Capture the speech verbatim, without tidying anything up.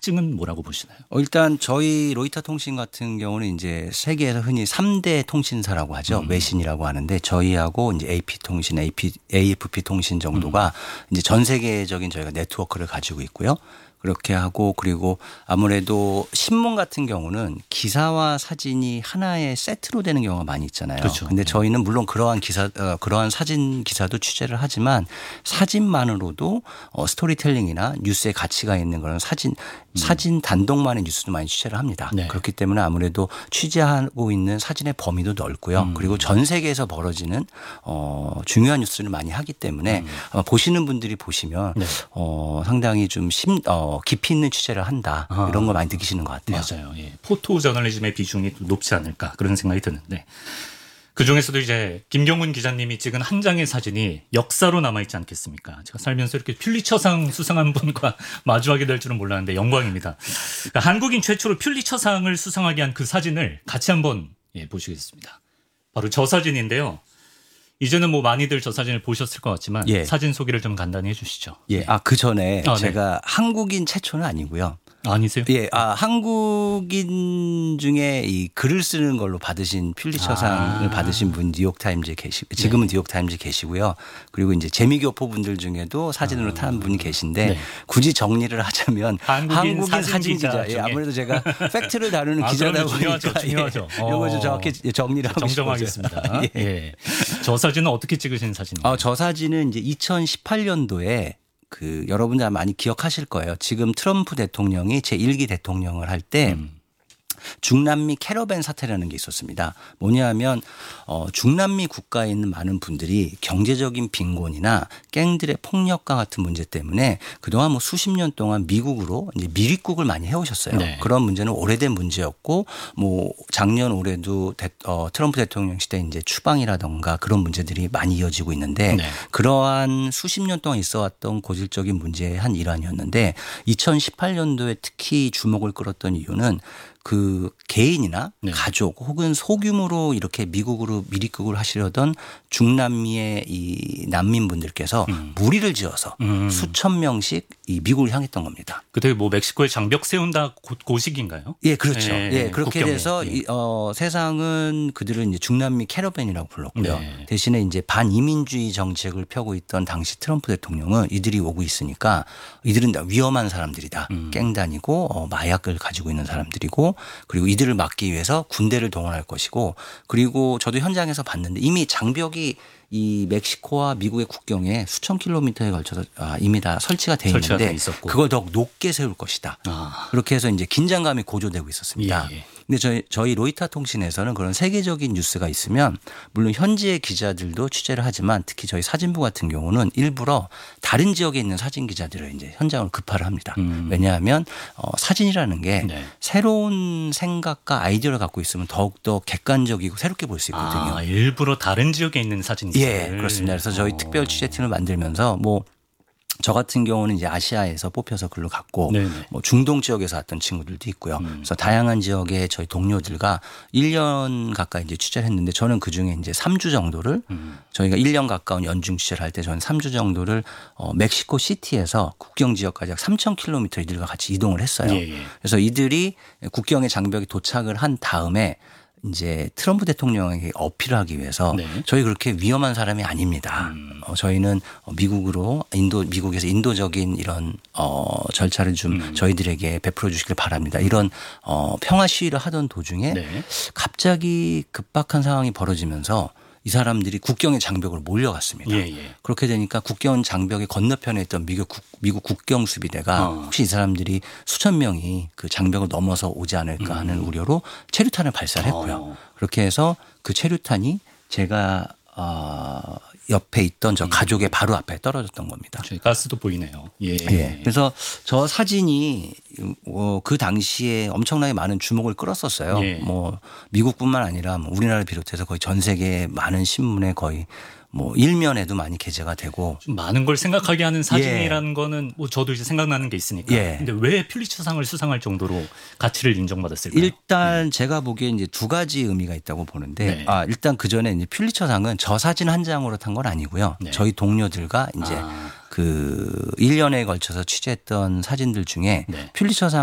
특징은 뭐라고 보시나요? 어, 일단 저희 로이터 통신 같은 경우는 이제 세계에서 흔히 삼 대 통신사라고 하죠. 음. 외신이라고 하는데 저희하고 이제 에이피 통신, 에이피, 에이에프피 통신 정도가 음. 이제 전 세계적인 저희가 네트워크를 가지고 있고요. 그렇게 하고 그리고 아무래도 신문 같은 경우는 기사와 사진이 하나의 세트로 되는 경우가 많이 있잖아요. 그렇죠. 근데 저희는 물론 그러한 기사, 어, 그러한 사진 기사도 취재를 하지만 사진만으로도 어, 스토리텔링이나 뉴스에 가치가 있는 그런 사진, 음. 사진 단독만의 뉴스도 많이 취재를 합니다. 네. 그렇기 때문에 아무래도 취재하고 있는 사진의 범위도 넓고요. 음. 그리고 전 세계에서 벌어지는 어, 중요한 뉴스를 많이 하기 때문에 음. 아마 보시는 분들이 보시면 네. 어, 상당히 좀 심, 어, 깊이 있는 취재를 한다. 아, 이런 걸 많이 느끼시는 것 같아요. 맞아요. 예. 포토 저널리즘의 비중이 높지 않을까 그런 생각이 드는데 그중에서도 이제 김경훈 기자님이 찍은 한 장의 사진이 역사로 남아있지 않겠습니까? 제가 살면서 이렇게 퓰리처상 수상한 분과 마주하게 될 줄은 몰랐는데 영광입니다. 그러니까 한국인 최초로 퓰리처상을 수상하게 한 그 사진을 같이 한번 예, 보시겠습니다. 바로 저 사진인데요. 이제는 뭐 많이들 저 사진을 보셨을 것 같지만 예. 사진 소개를 좀 간단히 해 주시죠. 예. 아, 그 전에 아, 제가 네. 한국인 최초는 아니고요. 아니세요? 예. 아, 한국인 중에 이 글을 쓰는 걸로 받으신 퓰리처상을 아. 받으신 분 뉴욕타임즈에 계시, 지금은 네. 뉴욕타임즈에 계시고요. 그리고 이제 재미교포 분들 중에도 사진으로 아. 타는 분이 계신데 네. 굳이 정리를 하자면 한국인, 한국인 사진, 사진 기자. 기자 예, 아무래도 제가 팩트를 다루는 아, 기자다 중요하죠, 보니까 중요하죠. 예, 이거 좀 정확히 정리를 하고 정정하겠습니다. 예. 예. 저 사진은 어떻게 찍으신 사진인가요? 아, 저 사진은 이제 이천십팔 년도에 그 여러분들 많이 기억하실 거예요. 지금 트럼프 대통령이 제일 기 대통령을 할 때 음. 중남미 캐러밴 사태라는 게 있었습니다. 뭐냐면 어, 중남미 국가에 있는 많은 분들이 경제적인 빈곤이나 갱들의 폭력과 같은 문제 때문에 그동안 뭐 수십 년 동안 미국으로 이제 미립국을 많이 해오셨어요. 네. 그런 문제는 오래된 문제였고 뭐 작년 올해도 대, 어, 트럼프 대통령 시대 이제 추방이라던가 그런 문제들이 많이 이어지고 있는데 네. 그러한 수십 년 동안 있어왔던 고질적인 문제의 한 일환이었는데 이천십팔 년도에 특히 주목을 끌었던 이유는 그 개인이나 네. 가족 혹은 소규모로 이렇게 미국으로 미립국을 하시려던 중남미의 이 난민분들께서 음. 무리를 지어서 음. 수천 명씩 이 미국을 향했던 겁니다. 그때 뭐 멕시코에 장벽 세운다 고식인가요? 예, 그렇죠. 네. 예, 그렇게 국경에. 돼서 예. 어, 세상은 그들은 이제 중남미 캐러밴이라고 불렀고요. 네. 대신에 이제 반이민주의 정책을 펴고 있던 당시 트럼프 대통령은 이들이 오고 있으니까 이들은 다 위험한 사람들이다. 음. 갱단이고 어, 마약을 가지고 있는 사람들이고 그리고 이들을 막기 위해서 군대를 동원할 것이고 그리고 저도 현장에서 봤는데 이미 장벽이 이 멕시코와 미국의 국경에 수천 킬로미터에 걸쳐서 아, 이미 다 설치가 돼 설치가 있는데 있었고. 그걸 더 높게 세울 것이다. 아. 그렇게 해서 이제 긴장감이 고조되고 있었습니다. 예, 예. 근데 저희, 저희 로이터 통신에서는 그런 세계적인 뉴스가 있으면 물론 현지의 기자들도 취재를 하지만 특히 저희 사진부 같은 경우는 일부러 다른 지역에 있는 사진 기자들을 이제 현장으로 급파를 합니다. 음. 왜냐하면 어, 사진이라는 게 네. 새로운 생각과 아이디어를 갖고 있으면 더욱더 객관적이고 새롭게 볼 수 있거든요. 아, 일부러 다른 지역에 있는 사진 기자들. 예, 그렇습니다. 그래서 저희 어. 특별 취재팀을 만들면서 뭐 저 같은 경우는 이제 아시아에서 뽑혀서 글로 갔고 네네. 뭐 중동 지역에서 왔던 친구들도 있고요. 음. 그래서 다양한 지역의 저희 동료들과 일 년 가까이 이제 취재를 했는데 저는 그중에 이제 삼 주 정도를 음. 저희가 일 년 가까운 연중 취재를 할 때 저는 삼 주 정도를 어 멕시코 시티에서 국경 지역까지 약 삼천 킬로미터 이들과 같이 이동을 했어요. 예예. 그래서 이들이 국경의 장벽에 도착을 한 다음에 이제 트럼프 대통령에게 어필을 하기 위해서 네. 저희 그렇게 위험한 사람이 아닙니다. 음. 어, 저희는 미국으로 인도 미국에서 인도적인 이런 어, 절차를 좀 음. 저희들에게 베풀어 주시길 바랍니다. 이런 어, 평화 시위를 하던 도중에 네. 갑자기 급박한 상황이 벌어지면서 이 사람들이 국경의 장벽으로 몰려갔습니다. 예, 예. 그렇게 되니까 국경 장벽의 건너편에 있던 미국, 국, 미국 국경 수비대가 어. 혹시 이 사람들이 수천 명이 그 장벽을 넘어서 오지 않을까 하는 음. 우려로 체류탄을 발사를 했고요. 어. 그렇게 해서 그 체류탄이 제가 어, 옆에 있던 저 가족의 바로 앞에 떨어졌던 겁니다. 가스도 보이네요. 예. 예. 그래서 저 사진이 어, 그 당시에 엄청나게 많은 주목을 끌었었어요. 예. 뭐 미국뿐만 아니라 뭐 우리나라를 비롯해서 거의 전 세계 많은 신문에 거의 뭐 일면에도 많이 게재가 되고 좀 많은 걸 생각하게 하는 사진이라는 예. 거는 뭐 저도 이제 생각나는 게 있으니까. 예. 근데 왜 퓰리처상을 수상할 정도로 가치를 인정받았을까요? 일단 네. 제가 보기에 이제 두 가지 의미가 있다고 보는데 네. 아 일단 그 전에 이제 퓰리처상은 저 사진 한 장으로 탄 건 아니고요. 네. 저희 동료들과 이제 아. 그 일 년에 걸쳐서 취재했던 사진들 중에 네. 퓰리처상